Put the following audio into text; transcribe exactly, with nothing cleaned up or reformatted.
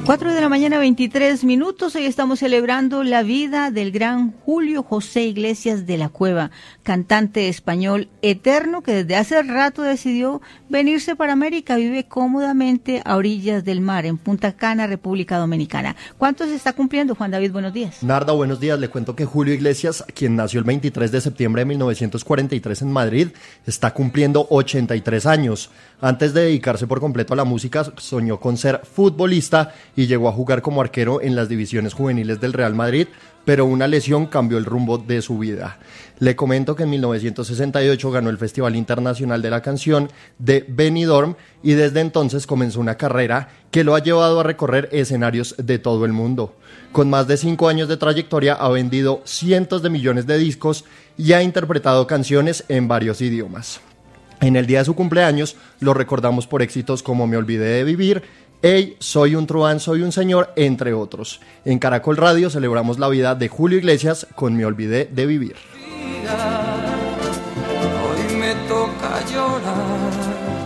cuatro de la mañana, veintitrés minutos. Hoy estamos celebrando la vida del gran Julio José Iglesias de la Cueva, cantante español eterno que desde hace rato decidió venirse para América. Vive cómodamente a orillas del mar, en Punta Cana, República Dominicana. ¿Cuánto se está cumpliendo, Juan David? Buenos días. Narda, buenos días. Le cuento que Julio Iglesias, quien nació el veintitrés de septiembre de mil novecientos cuarenta y tres en Madrid, está cumpliendo ochenta y tres años. Antes de dedicarse por completo a la música, soñó con ser futbolista y llegó a jugar como arquero en las divisiones juveniles del Real Madrid, pero una lesión cambió el rumbo de su vida. Le comento que en mil novecientos sesenta y ocho ganó el Festival Internacional de la Canción de Benidorm y desde entonces comenzó una carrera que lo ha llevado a recorrer escenarios de todo el mundo. Con más de cinco años de trayectoria ha vendido cientos de millones de discos y ha interpretado canciones en varios idiomas. En el día de su cumpleaños lo recordamos por éxitos como Me olvidé de vivir, Hey, soy un truán, soy un señor, entre otros. En Caracol Radio celebramos la vida de Julio Iglesias con Me olvidé de vivir. Hoy me toca llorar.